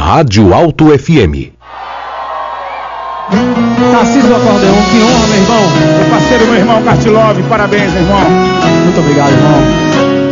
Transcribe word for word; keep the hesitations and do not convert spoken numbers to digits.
Rádio Alto F M. Tarcísio do Acordeão, que honra, meu irmão. Meu parceiro, meu irmão Cartilove, parabéns, meu irmão. Muito obrigado, irmão.